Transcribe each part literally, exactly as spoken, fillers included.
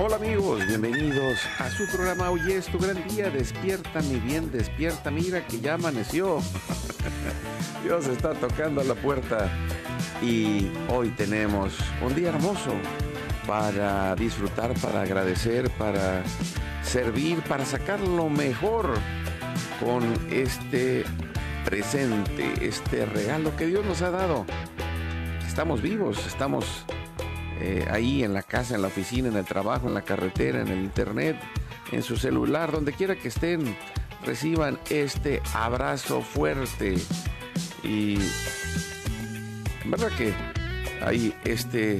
Hola amigos, bienvenidos a su programa. Hoy es tu gran día, despierta mi bien, despierta, mira que ya amaneció. Dios está tocando a la puerta y hoy tenemos un día hermoso para disfrutar, para agradecer, para servir, para sacar lo mejor con este presente, este regalo que Dios nos ha dado. Estamos vivos, estamos eh, ahí en la casa, en la oficina, en el trabajo, en la carretera, en el internet, en su celular, donde quiera que estén, reciban este abrazo fuerte. Y verdad que hay este,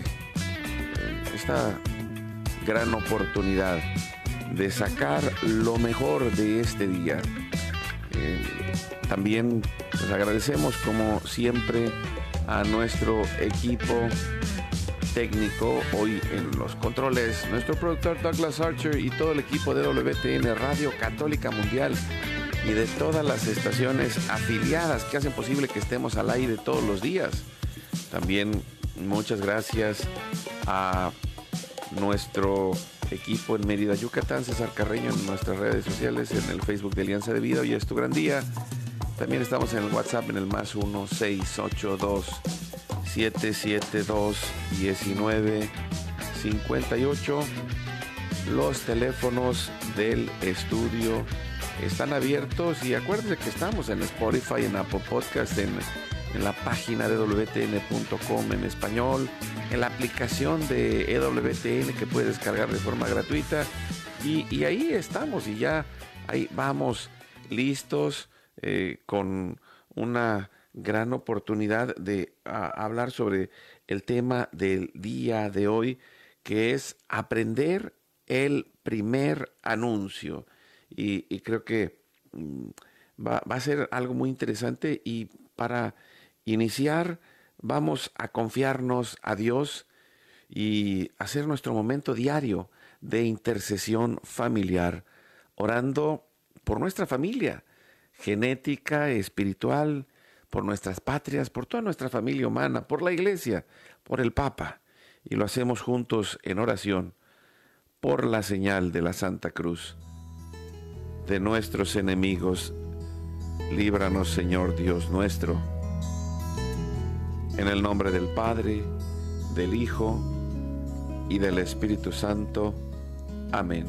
esta gran oportunidad de sacar lo mejor de este día. Eh, también les agradecemos como siempre a nuestro equipo técnico, hoy en los controles, nuestro productor Douglas Archer y todo el equipo de W T N Radio Católica Mundial y de todas las estaciones afiliadas que hacen posible que estemos al aire todos los días. También muchas gracias a nuestro equipo en Mérida, Yucatán, César Carreño, en nuestras redes sociales, en el Facebook de Alianza de Vida. Hoy es tu gran día. También estamos en el WhatsApp en el más uno seis ocho dos siete siete dos uno nueve cinco ocho. Los teléfonos del estudio están abiertos y acuérdense que estamos en Spotify, en Apple Podcast, en, en la página de E W T N punto com en español, en la aplicación de E W T N que puedes descargar de forma gratuita y, y ahí estamos y ya ahí vamos listos eh, con una gran oportunidad de a, hablar sobre el tema del día de hoy, que es aprender el primer anuncio. Y, y creo que mm, va, va a ser algo muy interesante, y para iniciar vamos a confiarnos a Dios y hacer nuestro momento diario de intercesión familiar, orando por nuestra familia, genética, espiritual, por nuestras patrias, por toda nuestra familia humana, por la iglesia, por el Papa. Y lo hacemos juntos en oración por la señal de la Santa Cruz. De nuestros enemigos, líbranos, Señor Dios nuestro. En el nombre del Padre, del Hijo y del Espíritu Santo. Amén.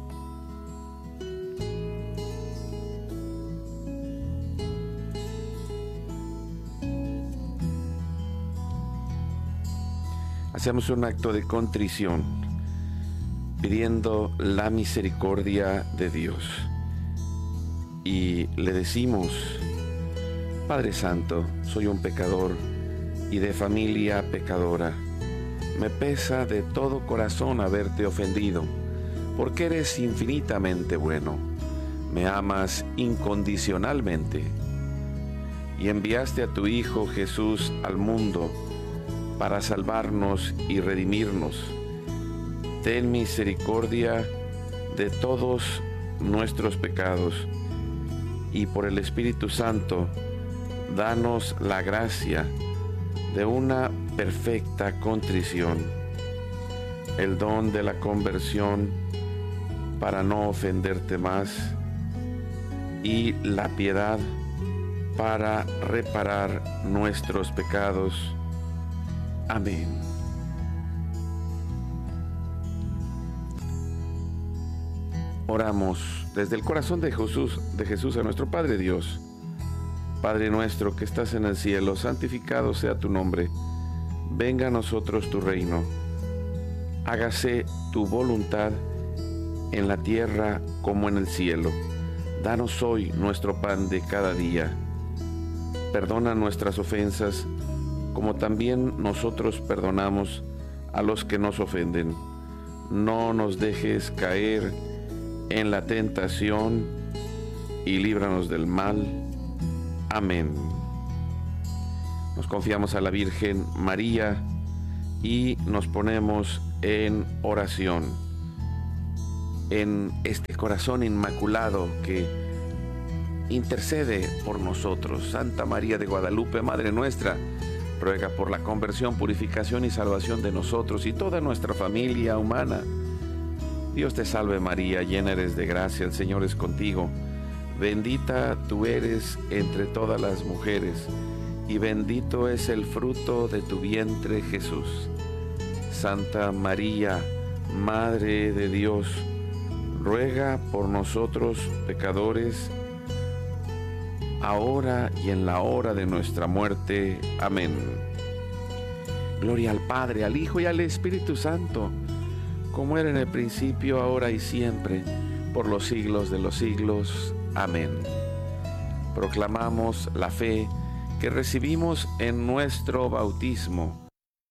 Hacemos un acto de contrición, pidiendo la misericordia de Dios. Y le decimos: Padre Santo, soy un pecador y de familia pecadora. Me pesa de todo corazón haberte ofendido, porque eres infinitamente bueno. Me amas incondicionalmente y enviaste a tu Hijo Jesús al mundo para salvarnos y redimirnos. Ten misericordia de todos nuestros pecados y por el Espíritu Santo, danos la gracia de una perfecta contrición, el don de la conversión para no ofenderte más y la piedad para reparar nuestros pecados. Amén. Oramos desde el corazón de Jesús, de Jesús a nuestro Padre Dios. Padre nuestro que estás en el cielo, santificado sea tu nombre. Venga a nosotros tu reino. Hágase tu voluntad en la tierra como en el cielo. Danos hoy nuestro pan de cada día. Perdona nuestras ofensas, como también nosotros perdonamos a los que nos ofenden. No nos dejes caer en la tentación y líbranos del mal. Amén. Nos confiamos a la Virgen María y nos ponemos en oración, en este corazón inmaculado que intercede por nosotros. Santa María de Guadalupe, Madre nuestra, ruega por la conversión, purificación y salvación de nosotros y toda nuestra familia humana. Dios te salve María, llena eres de gracia, el Señor es contigo. Bendita tú eres entre todas las mujeres, y bendito es el fruto de tu vientre, Jesús. Santa María, Madre de Dios, ruega por nosotros pecadores, ahora y en la hora de nuestra muerte. Amén. Gloria al Padre, al Hijo y al Espíritu Santo, como era en el principio, ahora y siempre, por los siglos de los siglos. Amén. Proclamamos la fe que recibimos en nuestro bautismo.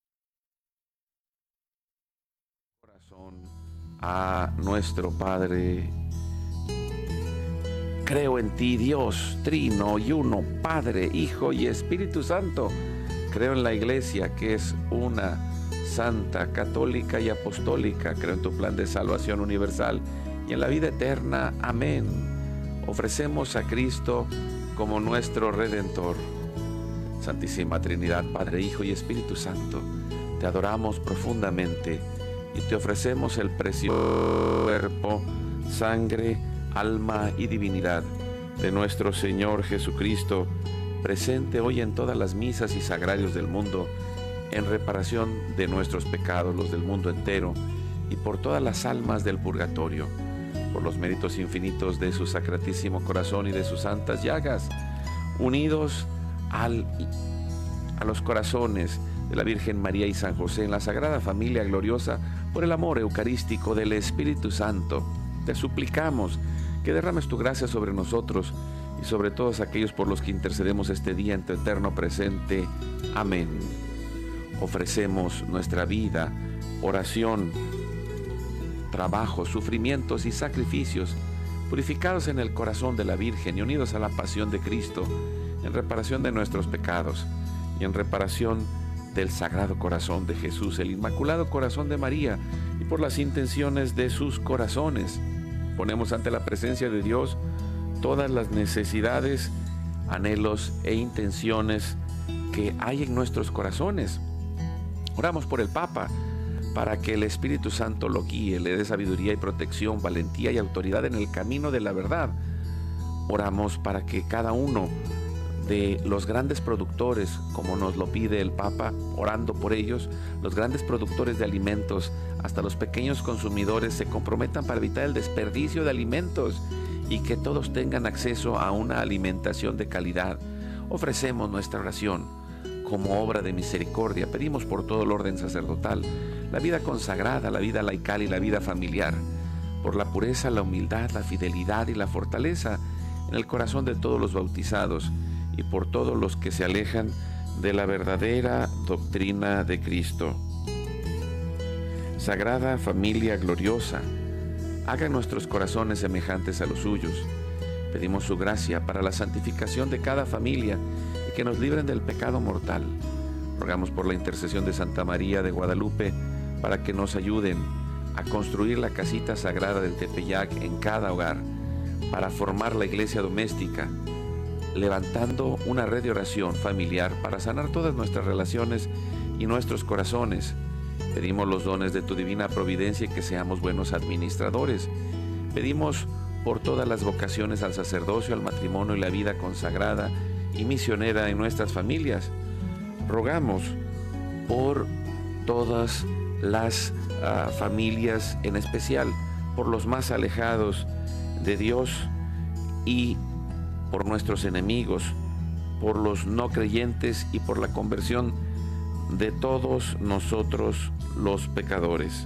Corazón a nuestro Padre. Creo en ti, Dios, trino y uno, Padre, Hijo y Espíritu Santo. Creo en la Iglesia, que es una, santa, católica y apostólica. Creo en tu plan de salvación universal y en la vida eterna. Amén. Ofrecemos a Cristo como nuestro Redentor. Santísima Trinidad, Padre, Hijo y Espíritu Santo, te adoramos profundamente y te ofrecemos el precioso cuerpo, sangre, alma y divinidad de nuestro Señor Jesucristo, presente hoy en todas las misas y sagrarios del mundo, en reparación de nuestros pecados, los del mundo entero, y por todas las almas del purgatorio, por los méritos infinitos de su sacratísimo corazón y de sus santas llagas, unidos al, a los corazones de la Virgen María y San José en la Sagrada Familia Gloriosa, por el amor eucarístico del Espíritu Santo. Te suplicamos que derrames tu gracia sobre nosotros y sobre todos aquellos por los que intercedemos este día en tu eterno presente. Amén. Ofrecemos nuestra vida, oración, trabajo, sufrimientos y sacrificios, purificados en el corazón de la Virgen y unidos a la pasión de Cristo, en reparación de nuestros pecados y en reparación del Sagrado Corazón de Jesús, el Inmaculado Corazón de María, y por las intenciones de sus corazones. Ponemos ante la presencia de Dios todas las necesidades, anhelos e intenciones que hay en nuestros corazones. Oramos por el Papa, para que el Espíritu Santo lo guíe, le dé sabiduría y protección, valentía y autoridad en el camino de la verdad. Oramos para que cada uno de los grandes productores, como nos lo pide el Papa, orando por ellos, los grandes productores de alimentos, hasta los pequeños consumidores, se comprometan para evitar el desperdicio de alimentos y que todos tengan acceso a una alimentación de calidad. Ofrecemos nuestra oración como obra de misericordia. Pedimos por todo el orden sacerdotal, la vida consagrada, la vida laical y la vida familiar, por la pureza, la humildad, la fidelidad y la fortaleza en el corazón de todos los bautizados y por todos los que se alejan de la verdadera doctrina de Cristo. Sagrada Familia Gloriosa, haga nuestros corazones semejantes a los suyos. Pedimos su gracia para la santificación de cada familia y que nos libren del pecado mortal. Rogamos por la intercesión de Santa María de Guadalupe para que nos ayuden a construir la casita sagrada del Tepeyac en cada hogar, para formar la iglesia doméstica, levantando una red de oración familiar para sanar todas nuestras relaciones y nuestros corazones. Pedimos los dones de tu divina providencia y que seamos buenos administradores. Pedimos por todas las vocaciones al sacerdocio, al matrimonio y la vida consagrada y misionera en nuestras familias. Rogamos por todas las uh, familias, en especial por los más alejados de Dios y por nuestros enemigos, por los no creyentes y por la conversión de todos nosotros los pecadores.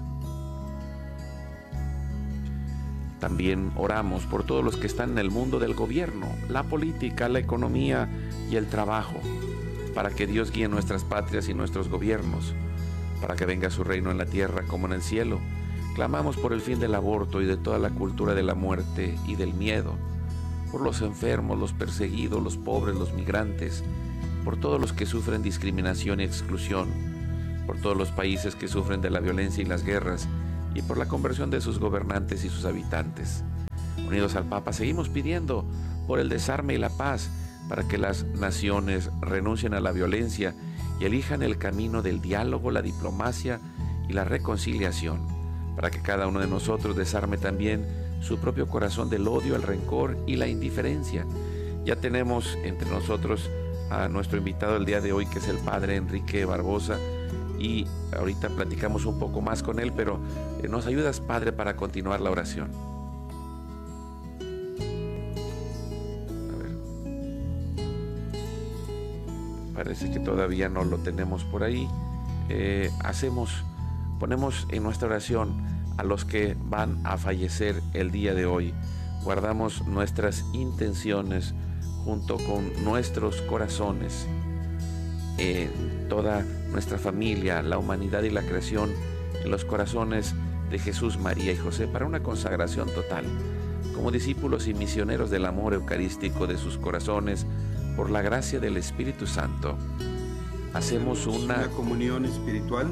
También oramos por todos los que están en el mundo del gobierno, la política, la economía y el trabajo, para que Dios guíe nuestras patrias y nuestros gobiernos, para que venga su reino en la tierra como en el cielo. Clamamos por el fin del aborto y de toda la cultura de la muerte y del miedo, por los enfermos, los perseguidos, los pobres, los migrantes, por todos los que sufren discriminación y exclusión, por todos los países que sufren de la violencia y las guerras, y por la conversión de sus gobernantes y sus habitantes. Unidos al Papa, seguimos pidiendo por el desarme y la paz, para que las naciones renuncien a la violencia y elijan el camino del diálogo, la diplomacia y la reconciliación, para que cada uno de nosotros desarme también su propio corazón del odio, el rencor y la indiferencia. Ya tenemos entre nosotros a nuestro invitado el día de hoy, que es el padre Enrique Barbosa, y ahorita platicamos un poco más con él, pero eh, nos ayudas, padre, para continuar la oración. A ver. Parece que todavía no lo tenemos por ahí. Eh, hacemos, ponemos en nuestra oración a los que van a fallecer el día de hoy. Guardamos nuestras intenciones junto con nuestros corazones, eh, toda nuestra familia, la humanidad y la creación en los corazones de Jesús, María y José, para una consagración total, como discípulos y misioneros del amor eucarístico de sus corazones, por la gracia del Espíritu Santo. Hacemos una, una comunión espiritual.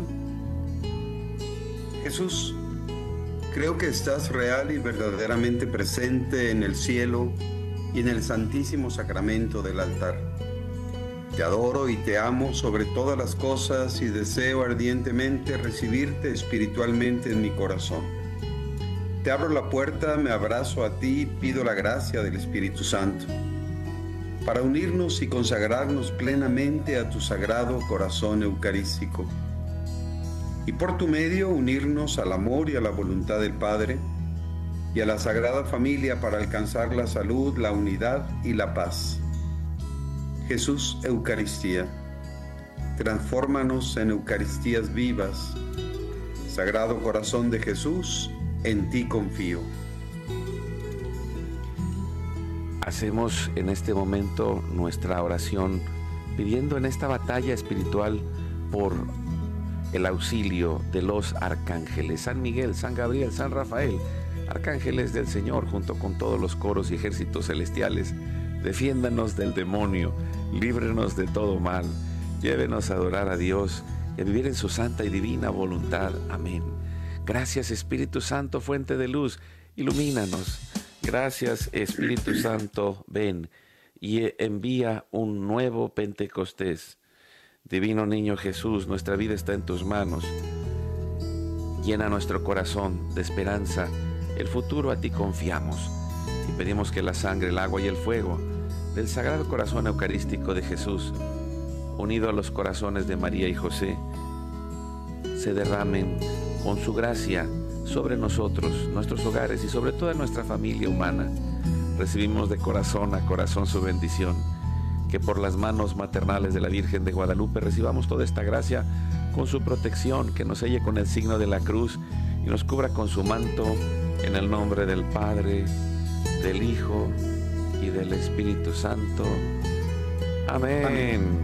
Jesús, creo que estás real y verdaderamente presente en el cielo y en el santísimo sacramento del altar. Te adoro y te amo sobre todas las cosas y deseo ardientemente recibirte espiritualmente en mi corazón. Te abro la puerta, me abrazo a ti y pido la gracia del Espíritu Santo para unirnos y consagrarnos plenamente a tu sagrado corazón eucarístico y por tu medio unirnos al amor y a la voluntad del Padre y a la Sagrada Familia para alcanzar la salud, la unidad y la paz. Jesús, Eucaristía, transfórmanos en Eucaristías vivas. Sagrado Corazón de Jesús, en ti confío. Hacemos en este momento nuestra oración pidiendo en esta batalla espiritual por el auxilio de los arcángeles, San Miguel, San Gabriel, San Rafael, arcángeles del Señor, junto con todos los coros y ejércitos celestiales. Defiéndanos del demonio, líbrenos de todo mal, llévenos a adorar a Dios y a vivir en su santa y divina voluntad. Amén. Gracias, Espíritu Santo, fuente de luz, ilumínanos. Gracias, Espíritu Santo, ven y envía un nuevo Pentecostés. Divino Niño Jesús, nuestra vida está en tus manos. Llena nuestro corazón de esperanza. El futuro a ti confiamos y pedimos que la sangre, el agua y el fuego del Sagrado Corazón Eucarístico de Jesús, unido a los corazones de María y José, se derramen con su gracia sobre nosotros, nuestros hogares y sobre toda nuestra familia humana. Recibimos de corazón a corazón su bendición. Que por las manos maternales de la Virgen de Guadalupe recibamos toda esta gracia con su protección, que nos selle con el signo de la cruz y nos cubra con su manto, en el nombre del Padre, del Hijo y del Espíritu Santo. Amén. Amén.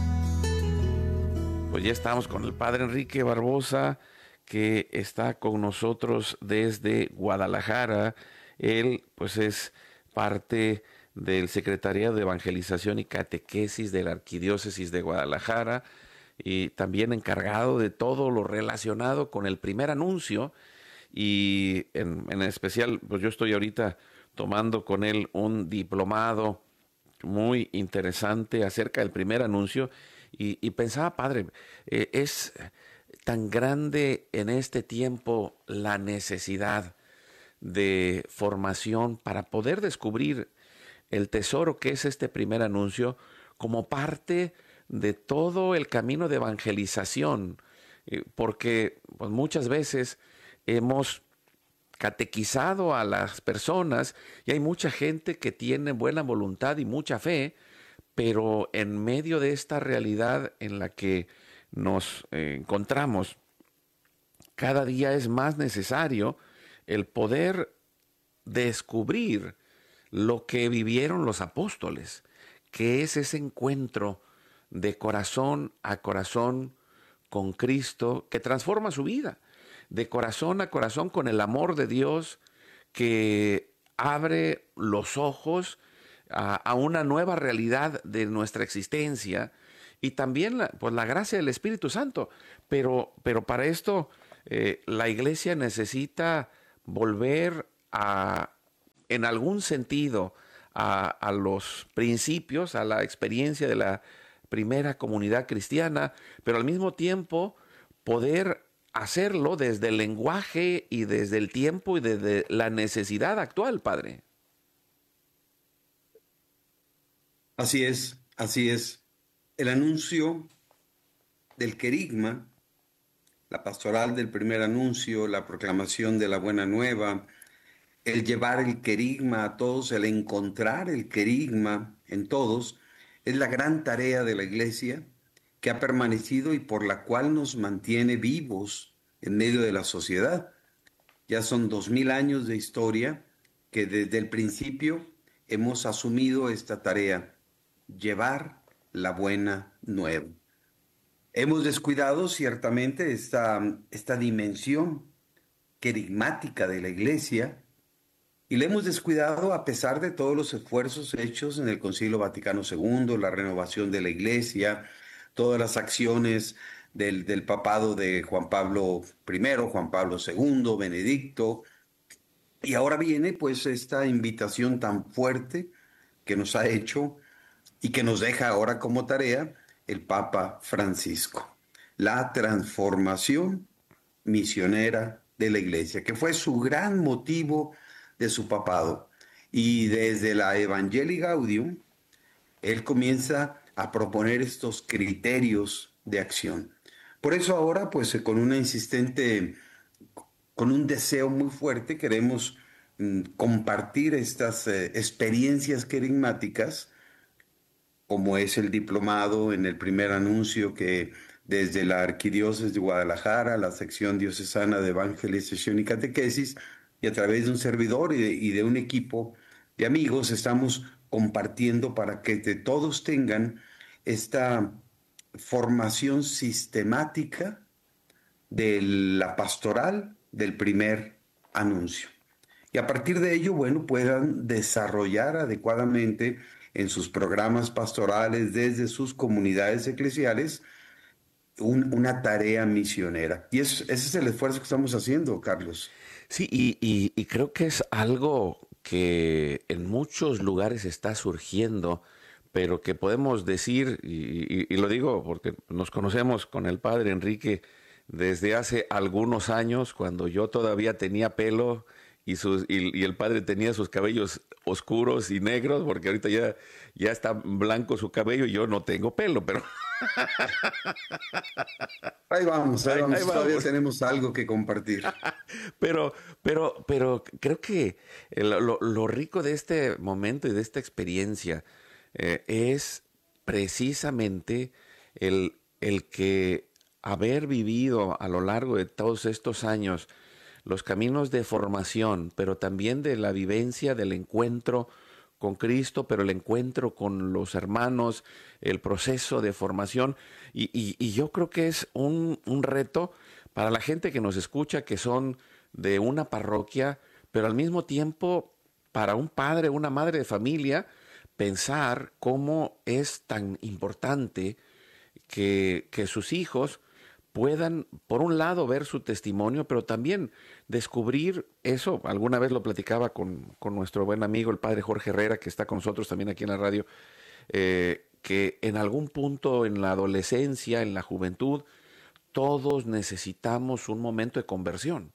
Pues ya estamos con el Padre Enrique Barbosa, que está con nosotros desde Guadalajara. Él pues es parte del Secretariado de Evangelización y Catequesis de la Arquidiócesis de Guadalajara y también encargado de todo lo relacionado con el primer anuncio. Y en, en especial, pues yo estoy ahorita tomando con él un diplomado muy interesante acerca del primer anuncio y, y pensaba, padre, eh, es tan grande en este tiempo la necesidad de formación para poder descubrir el tesoro que es este primer anuncio como parte de todo el camino de evangelización, eh, porque pues, muchas veces hemos catequizado a las personas y hay mucha gente que tiene buena voluntad y mucha fe, pero en medio de esta realidad en la que nos eh, encontramos, cada día es más necesario el poder descubrir lo que vivieron los apóstoles, que es ese encuentro de corazón a corazón con Cristo que transforma su vida, de corazón a corazón con el amor de Dios que abre los ojos a, a una nueva realidad de nuestra existencia y también la, pues la gracia del Espíritu Santo. Pero, pero para esto eh, la Iglesia necesita volver a, en algún sentido, a, a los principios, a la experiencia de la primera comunidad cristiana, pero al mismo tiempo poder hacerlo desde el lenguaje y desde el tiempo y desde la necesidad actual, Padre. Así es, así es. El anuncio del querigma, la pastoral del primer anuncio, la proclamación de la buena nueva, el llevar el querigma a todos, el encontrar el querigma en todos, es la gran tarea de la Iglesia que ha permanecido y por la cual nos mantiene vivos en medio de la sociedad. Ya son dos mil años de historia que desde el principio hemos asumido esta tarea, llevar la buena nueva. Hemos descuidado ciertamente esta, esta dimensión querigmática de la Iglesia y la hemos descuidado a pesar de todos los esfuerzos hechos en el Concilio Vaticano segundo, la renovación de la Iglesia, todas las acciones del, del papado de Juan Pablo primero, Juan Pablo segundo, Benedicto. Y ahora viene pues esta invitación tan fuerte que nos ha hecho y que nos deja ahora como tarea el Papa Francisco. La transformación misionera de la Iglesia, que fue su gran motivo de su papado. Y desde la Evangelii Gaudium, él comienza a proponer estos criterios de acción. Por eso ahora, pues con una insistente, con un deseo muy fuerte, queremos mm, compartir estas eh, experiencias querigmáticas, como es el diplomado en el primer anuncio que desde la Arquidiócesis de Guadalajara, la sección diocesana de Evangelización y Catequesis, y a través de un servidor y de, y de un equipo de amigos, estamos compartiendo para que de todos tengan esta formación sistemática de la pastoral del primer anuncio. Y a partir de ello, bueno, puedan desarrollar adecuadamente en sus programas pastorales desde sus comunidades eclesiales un, una tarea misionera. Y es, ese es el esfuerzo que estamos haciendo, Carlos. Sí, y, y, y creo que es algo que en muchos lugares está surgiendo, pero que podemos decir, y, y, y lo digo porque nos conocemos con el padre Enrique desde hace algunos años, cuando yo todavía tenía pelo y, sus, y, y el padre tenía sus cabellos oscuros y negros, porque ahorita ya, ya está blanco su cabello y yo no tengo pelo, pero... Ahí vamos, ahí, ahí vamos, ahí todavía vamos. Tenemos algo que compartir. pero, pero, pero creo que lo, lo rico de este momento y de esta experiencia eh, es precisamente el, el que haber vivido a lo largo de todos estos años los caminos de formación, pero también de la vivencia del encuentro con Cristo, pero el encuentro con los hermanos, el proceso de formación. Y, y, y yo creo que es un, un reto para la gente que nos escucha, que son de una parroquia, pero al mismo tiempo para un padre, una madre de familia, pensar cómo es tan importante que, que sus hijos puedan, por un lado, ver su testimonio, pero también descubrir eso. Alguna vez lo platicaba con, con nuestro buen amigo, el padre Jorge Herrera, que está con nosotros también aquí en la radio, eh, que en algún punto en la adolescencia, en la juventud, todos necesitamos un momento de conversión.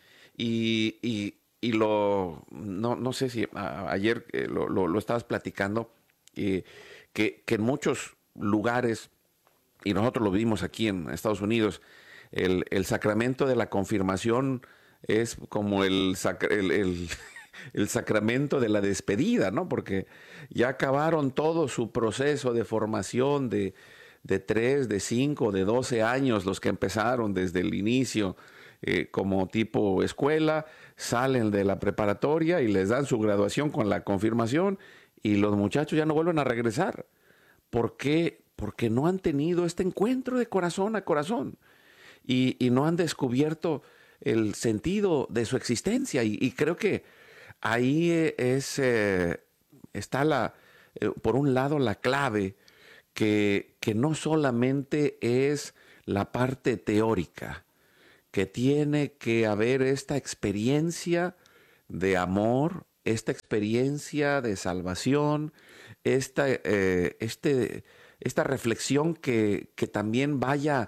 Y, y, y lo, no, no sé si a, ayer eh, lo, lo, lo estabas platicando, eh, que, que en muchos lugares, y nosotros lo vimos aquí en Estados Unidos, el, el sacramento de la confirmación es como el, sacra, el, el, el sacramento de la despedida, ¿no? Porque ya acabaron todo su proceso de formación de, de tres, de cinco, de doce años, los que empezaron desde el inicio eh, como tipo escuela, salen de la preparatoria y les dan su graduación con la confirmación y los muchachos ya no vuelven a regresar. ¿Por qué? Porque no han tenido este encuentro de corazón a corazón y, y no han descubierto el sentido de su existencia. Y, y creo que ahí es, eh, está, la, eh, por un lado, la clave, que, que no solamente es la parte teórica, que tiene que haber esta experiencia de amor, esta experiencia de salvación, esta, eh, este... esta reflexión que, que también vaya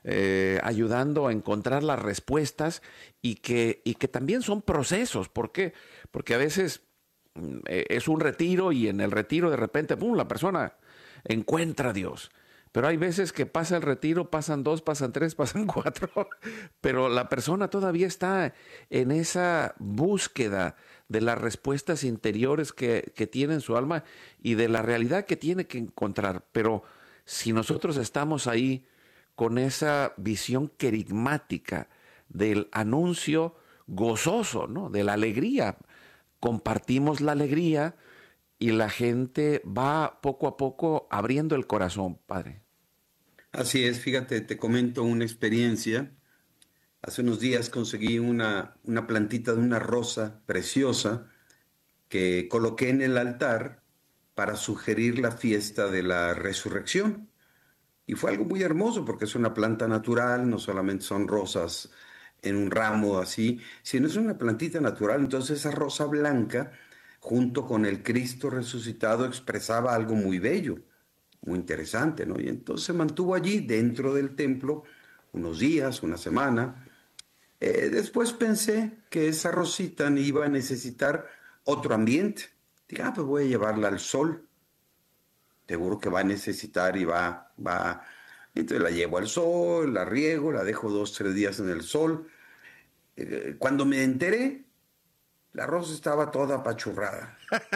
eh, ayudando a encontrar las respuestas y que, y que también son procesos. ¿Por qué? Porque a veces eh, es un retiro y en el retiro de repente, ¡pum!, la persona encuentra a Dios. Pero hay veces que pasa el retiro, pasan dos, pasan tres, pasan cuatro, pero la persona todavía está en esa búsqueda de las respuestas interiores que, que tiene en su alma y de la realidad que tiene que encontrar. Pero si nosotros estamos ahí con esa visión querigmática del anuncio gozoso, ¿no?, de la alegría, compartimos la alegría y la gente va poco a poco abriendo el corazón, Padre. Así es, fíjate, te comento una experiencia. Hace unos días conseguí una, una plantita de una rosa preciosa que coloqué en el altar para sugerir la fiesta de la resurrección. Y fue algo muy hermoso porque es una planta natural, no solamente son rosas en un ramo así, sino es una plantita natural. Entonces esa rosa blanca, junto con el Cristo resucitado, expresaba algo muy bello, muy interesante, ¿no? Y entonces se mantuvo allí dentro del templo unos días, una semana. Eh, después pensé que esa rosita iba a necesitar otro ambiente. Dije, ah, pues voy a llevarla al sol. Seguro que va a necesitar y va, va. Entonces la llevo al sol, la riego, la dejo dos, tres días en el sol. Eh, cuando me enteré, la rosa estaba toda apachurrada.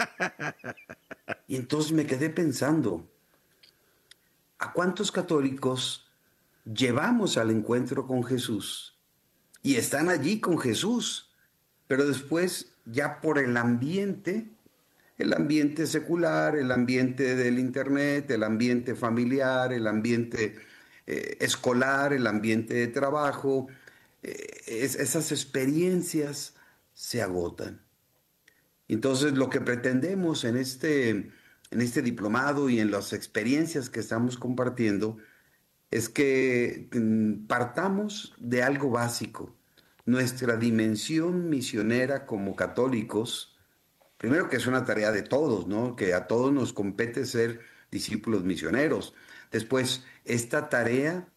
Y entonces me quedé pensando, ¿a cuántos católicos llevamos al encuentro con Jesús? Y están allí con Jesús, pero después ya por el ambiente, el ambiente secular, el ambiente del internet, el ambiente familiar, el ambiente eh, escolar, el ambiente de trabajo, eh, es, esas experiencias se agotan. Entonces lo que pretendemos en este, en este diplomado y en las experiencias que estamos compartiendo es que partamos de algo básico. Nuestra dimensión misionera como católicos, primero que es una tarea de todos, ¿no?, que a todos nos compete ser discípulos misioneros. Después, esta tarea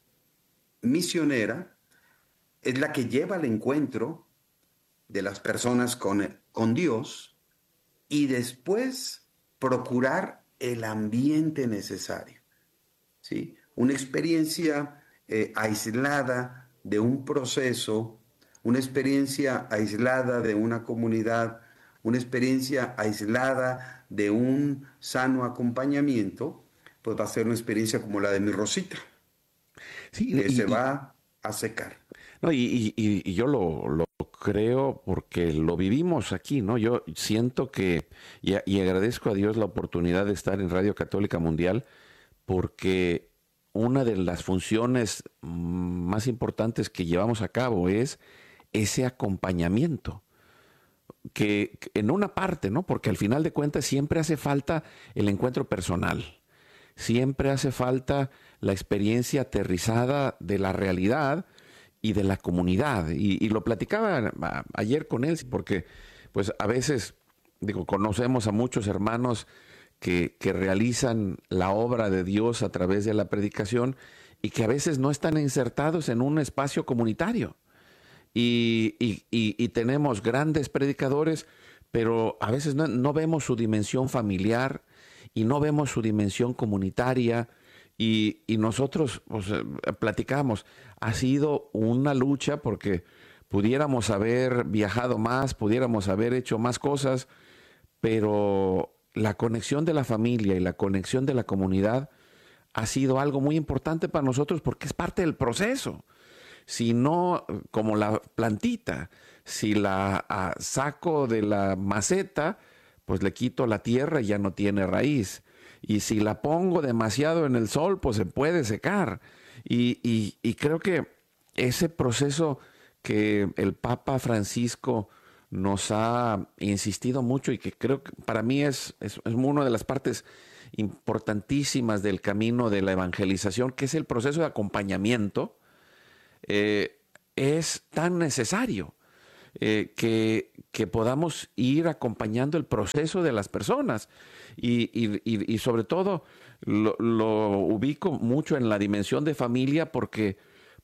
misionera es la que lleva al encuentro de las personas con, con Dios y después procurar el ambiente necesario, ¿sí? Una experiencia eh, aislada de un proceso, una experiencia aislada de una comunidad, una experiencia aislada de un sano acompañamiento, pues va a ser una experiencia como la de mi Rosita, Sí, que y, se y, va a secar. no, y, y- y yo lo, lo creo porque lo vivimos aquí, ¿no? Yo siento que, y, a- y agradezco a Dios la oportunidad de estar en Radio Católica Mundial, porque una de las funciones mm, más importantes que llevamos a cabo es ese acompañamiento. Que, que en una parte, ¿no? Porque al final de cuentas siempre hace falta el encuentro personal. Siempre hace falta la experiencia aterrizada de la realidad y de la comunidad. Y, y lo platicaba a- ayer con él, porque pues a veces, digo, conocemos a muchos hermanos que, que realizan la obra de Dios a través de la predicación y que a veces no están insertados en un espacio comunitario. Y, y- y- y tenemos grandes predicadores, pero a veces no, no vemos su dimensión familiar y no vemos su dimensión comunitaria. Y, y nosotros pues, eh, platicamos, ha sido una lucha porque pudiéramos haber viajado más, pudiéramos haber hecho más cosas, pero la conexión de la familia y la conexión de la comunidad ha sido algo muy importante para nosotros porque es parte del proceso. Si no, como la plantita, si la ah, saco de la maceta, pues le quito la tierra y ya no tiene raíz. Y si la pongo demasiado en el sol, pues se puede secar. Y, y- y creo que ese proceso que el Papa Francisco nos ha insistido mucho y que creo que para mí es, es, es una de las partes importantísimas del camino de la evangelización, que es el proceso de acompañamiento, eh, es tan necesario eh, que, que podamos ir acompañando el proceso de las personas y, y- y- y sobre todo lo, lo ubico mucho en la dimensión de familia porque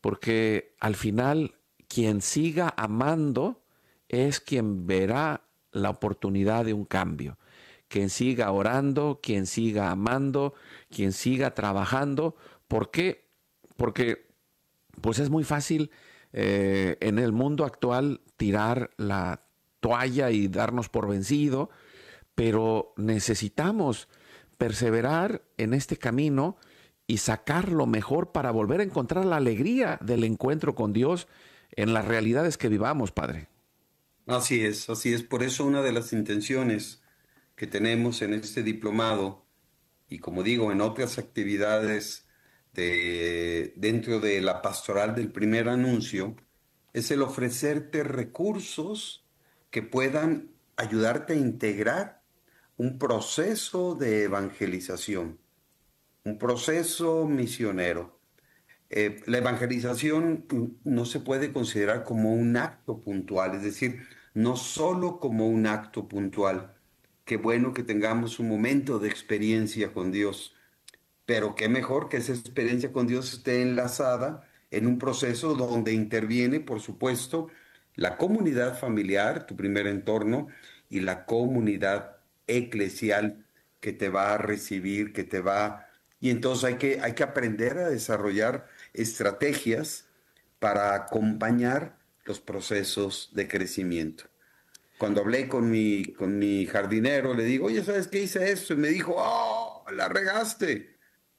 porque al final quien siga amando es quien verá la oportunidad de un cambio. Quien siga orando, quien siga amando, quien siga trabajando. ¿Por qué? Porque pues es muy fácil eh, en el mundo actual tirar la toalla y darnos por vencido, pero necesitamos perseverar en este camino y sacar lo mejor para volver a encontrar la alegría del encuentro con Dios en las realidades que vivamos, Padre. Así es, así es. Por eso una de las intenciones que tenemos en este diplomado y como digo, en otras actividades de, dentro de la pastoral del primer anuncio, es el ofrecerte recursos que puedan ayudarte a integrar un proceso de evangelización, un proceso misionero. Eh, la evangelización no se puede considerar como un acto puntual, es decir, no solo como un acto puntual. Qué bueno que tengamos un momento de experiencia con Dios, pero qué mejor que esa experiencia con Dios esté enlazada en un proceso donde interviene, por supuesto, la comunidad familiar, tu primer entorno, y la comunidad eclesial que te va a recibir, que te va... Y entonces hay que, hay que aprender a desarrollar estrategias para acompañar los procesos de crecimiento. Cuando hablé con mi, con mi jardinero, le digo, oye, ¿sabes qué hice esto? Y me dijo, oh, la regaste,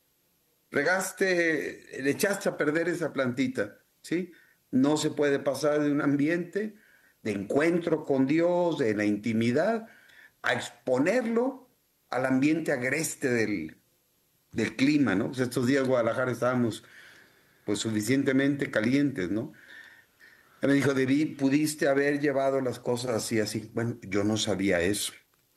regaste, le echaste a perder esa plantita, ¿sí? No se puede pasar de un ambiente de encuentro con Dios, de la intimidad, a exponerlo al ambiente agreste del, del clima, ¿no? Pues estos días en Guadalajara estábamos pues suficientemente calientes, ¿no? Me dijo, Debí, pudiste haber llevado las cosas así, así. Bueno, yo no sabía eso.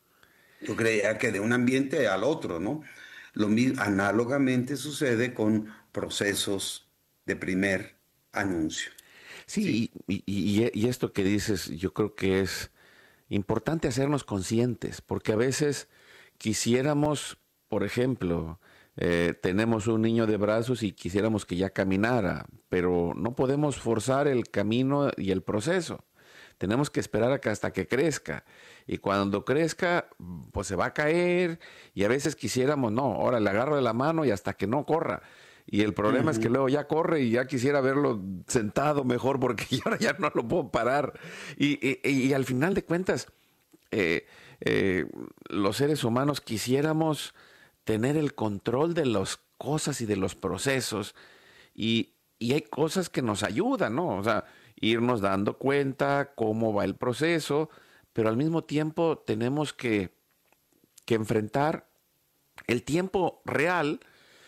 Yo creía que de un ambiente al otro, ¿no? Lo mismo, análogamente sucede con procesos de primer anuncio. Sí, Sí, y, y- y esto que dices, yo creo que es importante hacernos conscientes, porque a veces quisiéramos, por ejemplo, eh, tenemos un niño de brazos y quisiéramos que ya caminara, pero no podemos forzar el camino y el proceso. Tenemos que esperar a que hasta que crezca. Y cuando crezca, pues se va a caer. Y a veces quisiéramos, no, ahora le agarro de la mano y hasta que no corra. Y el problema es que ujú, luego ya corre y ya quisiera verlo sentado mejor porque ahora ya no lo puedo parar. Y, y- y al final de cuentas, eh, eh, los seres humanos quisiéramos tener el control de las cosas y de los procesos. Y, y hay cosas que nos ayudan, ¿no? O sea, irnos dando cuenta cómo va el proceso, pero al mismo tiempo tenemos que, que enfrentar el tiempo real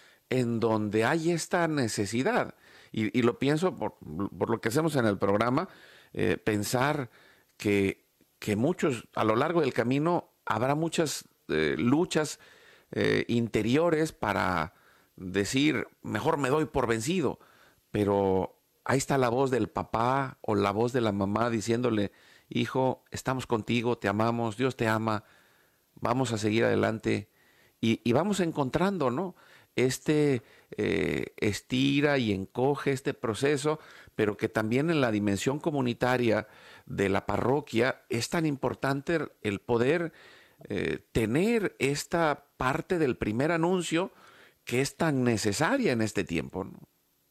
en donde hay esta necesidad. Y, y lo pienso por, por lo que hacemos en el programa, eh, pensar que, que muchos, a lo largo del camino, habrá muchas eh, luchas eh, interiores para decir, mejor me doy por vencido, pero ahí está la voz del papá o la voz de la mamá diciéndole, hijo, estamos contigo, te amamos, Dios te ama, vamos a seguir adelante y, y vamos encontrando, ¿no? Este eh, estira y encoge este proceso, pero que también en la dimensión comunitaria de la parroquia es tan importante el poder eh, tener esta parte del primer anuncio que es tan necesaria en este tiempo, ¿no?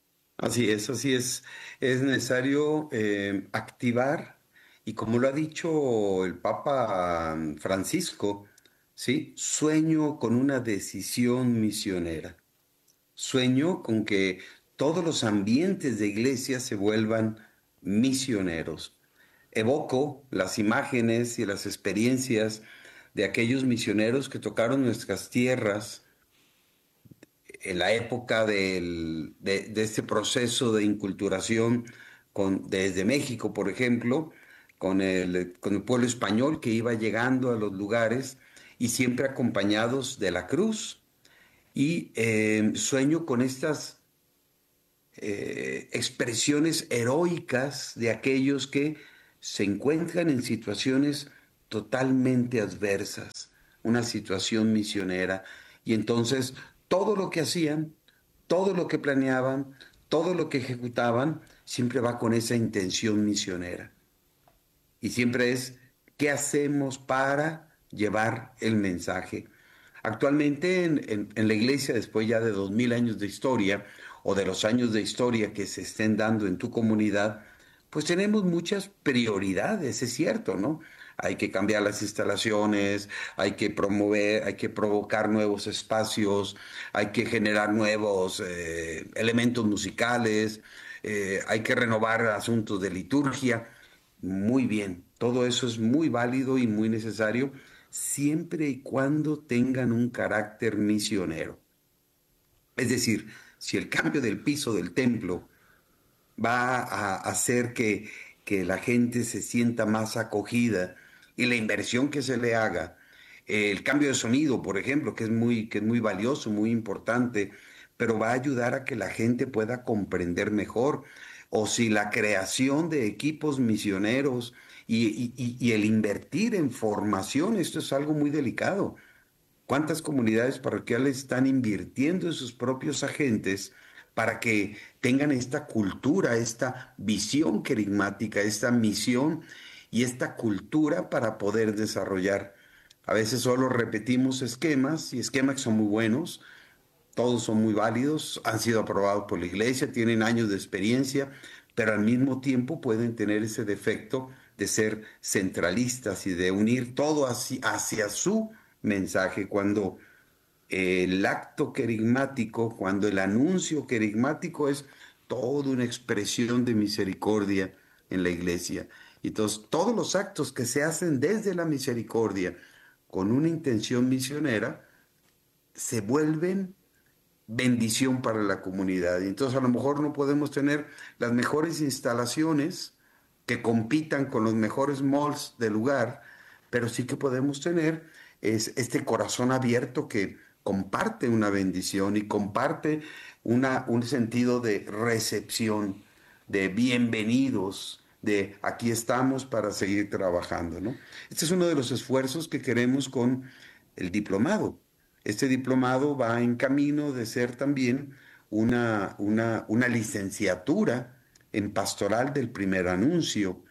así es, así es. Es necesario eh, activar, y como lo ha dicho el Papa Francisco, ¿sí? Sueño con una decisión misionera. Sueño con que todos los ambientes de iglesia se vuelvan misioneros. Evoco las imágenes y las experiencias de aquellos misioneros que tocaron nuestras tierras en la época del- de, de este proceso de inculturación con, desde México, por ejemplo, con el, con el pueblo español que iba llegando a los lugares y siempre acompañados de la cruz. Y eh, sueño con estas eh, expresiones heroicas de aquellos que se encuentran en situaciones totalmente adversas, una situación misionera, y entonces todo lo que hacían, todo lo que planeaban, todo lo que ejecutaban siempre va con esa intención misionera. Y siempre es, ¿qué hacemos para llevar el mensaje? Actualmente en, en, en la iglesia, después ya de dos mil años de historia, o de los años de historia que se estén dando en tu comunidad, pues tenemos muchas prioridades, es cierto, ¿no? Hay que cambiar las instalaciones, hay que promover, hay que provocar nuevos espacios, hay que generar nuevos eh, elementos musicales, eh, hay que renovar asuntos de liturgia. Muy bien, todo eso es muy válido y muy necesario, siempre y cuando tengan un carácter misionero. Es decir, si el cambio del piso del templo va a hacer que, que la gente se sienta más acogida y la inversión que se le haga, el cambio de sonido, por ejemplo, que es muy, que es muy valioso, muy importante, pero va a ayudar a que la gente pueda comprender mejor, o si la creación de equipos misioneros y, y, y, y el invertir en formación, esto es algo muy delicado. ¿Cuántas comunidades parroquiales están invirtiendo en sus propios agentes para que tengan esta cultura, esta visión querigmática, esta misión y esta cultura para poder desarrollar? A veces solo repetimos esquemas, y esquemas que son muy buenos, todos son muy válidos, han sido aprobados por la iglesia, tienen años de experiencia, pero al mismo tiempo pueden tener ese defecto de ser centralistas y de unir todo hacia, hacia su mensaje, cuando el acto querigmático, cuando el anuncio querigmático es toda una expresión de misericordia en la iglesia. Entonces, todos los actos que se hacen desde la misericordia con una intención misionera se vuelven bendición para la comunidad. Y entonces a lo mejor no podemos tener las mejores instalaciones que compitan con los mejores malls del lugar, pero sí que podemos tener es este corazón abierto que comparte una bendición y comparte una, un sentido de recepción, de bienvenidos, de aquí estamos para seguir trabajando, ¿no? Este es uno de los esfuerzos que queremos con el diplomado. Este diplomado va en camino de ser también una, una, una licenciatura en pastoral del primer anuncio.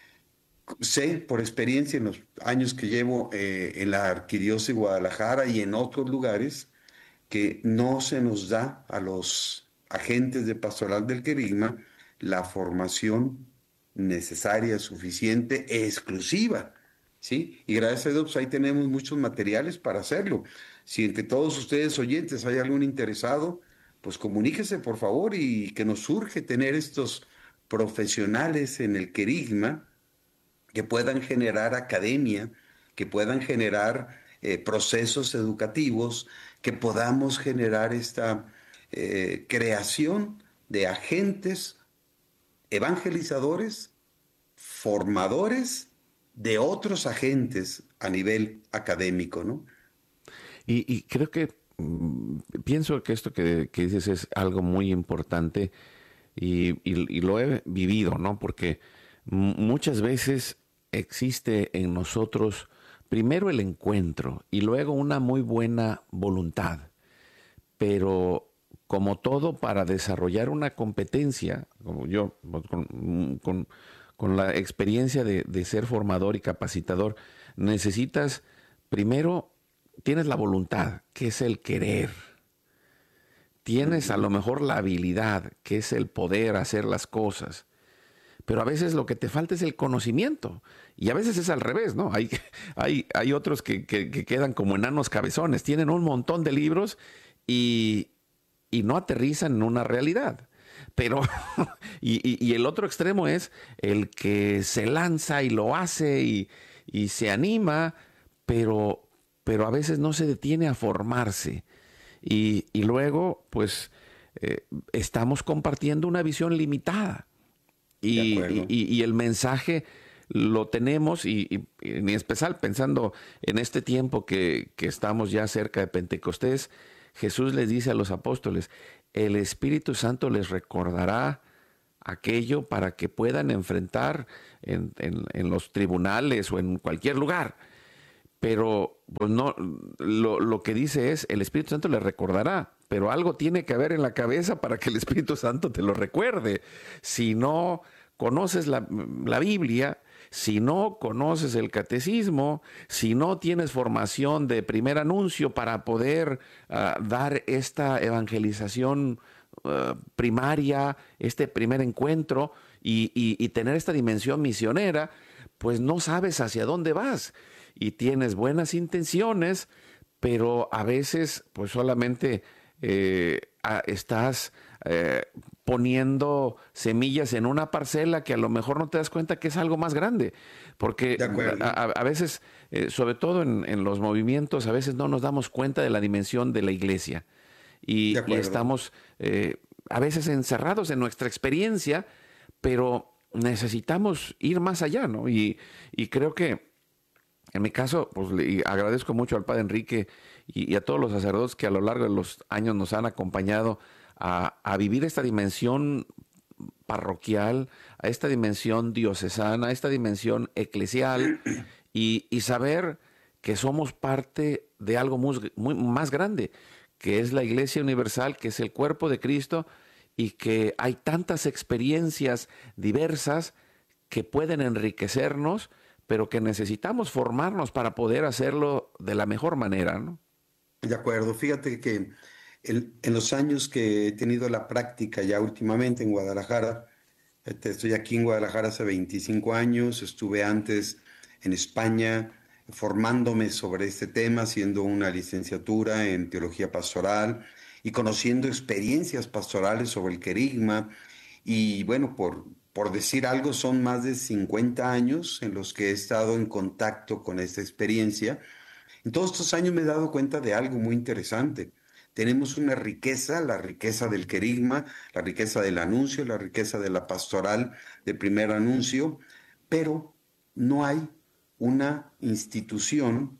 Sé por experiencia en los años que llevo eh, en la Arquidiócesis de Guadalajara y en otros lugares que no se nos da a los agentes de pastoral del querigma la formación necesaria, suficiente, exclusiva, ¿sí? Y gracias a Dios pues ahí tenemos muchos materiales para hacerlo. Si entre todos ustedes oyentes hay algún interesado, pues comuníquese por favor, y que nos surge tener estos profesionales en el querigma que puedan generar academia, que puedan generar eh, procesos educativos, que podamos generar esta eh, creación de agentes evangelizadores, formadores de otros agentes a nivel académico, ¿no? Y, y creo que mm, pienso que esto que, que dices es algo muy importante y, y, y lo he vivido, ¿no? Porque m- muchas veces existe en nosotros primero el encuentro y luego una muy buena voluntad, pero como todo, para desarrollar una competencia, como yo, con, con, con la experiencia de, de ser formador y capacitador, necesitas primero, tienes la voluntad, que es el querer. Tienes a lo mejor la habilidad, que es el poder hacer las cosas. Pero a veces lo que te falta es el conocimiento. Y a veces es al revés, ¿no? Hay, hay, hay otros que, que, que quedan como enanos cabezones. Tienen un montón de libros y, y no aterrizan en una realidad. Pero, y, y, y el otro extremo es el que se lanza y lo hace y, y se anima, pero, pero a veces no se detiene a formarse. Y, y luego, pues, eh, estamos compartiendo una visión limitada. Y, y, y el mensaje lo tenemos, y, y, y en especial pensando en este tiempo que, que estamos ya cerca de Pentecostés, Jesús les dice a los apóstoles, el Espíritu Santo les recordará aquello para que puedan enfrentar en, en, en los tribunales o en cualquier lugar. Pero pues no, lo, lo que dice es, el Espíritu Santo les recordará, pero algo tiene que haber en la cabeza para que el Espíritu Santo te lo recuerde. Si no conoces la, la Biblia, si no conoces el catecismo, si no tienes formación de primer anuncio para poder uh, dar esta evangelización uh, primaria, este primer encuentro y, y, y tener esta dimensión misionera, pues no sabes hacia dónde vas y tienes buenas intenciones, pero a veces pues solamente eh, a, estás eh, poniendo semillas en una parcela que a lo mejor no te das cuenta que es algo más grande, porque a, a, a veces, eh, sobre todo en, en los movimientos, a veces no nos damos cuenta de la dimensión de la iglesia y, y estamos eh, a veces encerrados en nuestra experiencia, pero necesitamos ir más allá, ¿no? Y, y creo que en mi caso, pues le agradezco mucho al Padre Enrique y, y a todos los sacerdotes que a lo largo de los años nos han acompañado a, a vivir esta dimensión parroquial, a esta dimensión diocesana, a esta dimensión eclesial y, y saber que somos parte de algo muy, muy, más grande, que es la Iglesia Universal, que es el cuerpo de Cristo y que hay tantas experiencias diversas que pueden enriquecernos, pero que necesitamos formarnos para poder hacerlo de la mejor manera, ¿no? De acuerdo. Fíjate que en, en los años que he tenido la práctica ya últimamente en Guadalajara, este, estoy aquí en Guadalajara hace veinticinco años, estuve antes en España formándome sobre este tema, haciendo una licenciatura en teología pastoral y conociendo experiencias pastorales sobre el querigma. Y bueno, por, por decir algo, son más de cincuenta años en los que he estado en contacto con esta experiencia. En todos estos años me he dado cuenta de algo muy interesante. Tenemos una riqueza, la riqueza del querigma, la riqueza del anuncio, la riqueza de la pastoral de primer anuncio, pero no hay una institución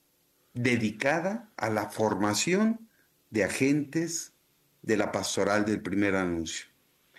dedicada a la formación de agentes de la pastoral del primer anuncio.